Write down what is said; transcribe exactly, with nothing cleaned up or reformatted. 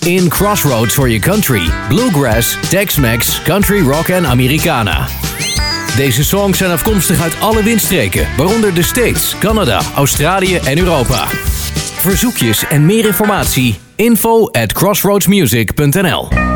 In Crossroads hoor je country, bluegrass, Tex-Mex, country rock en Americana. Deze songs zijn afkomstig uit alle windstreken, waaronder de States, Canada, Australië en Europa. Verzoekjes en meer informatie, info at crossroadsmusic punt n l.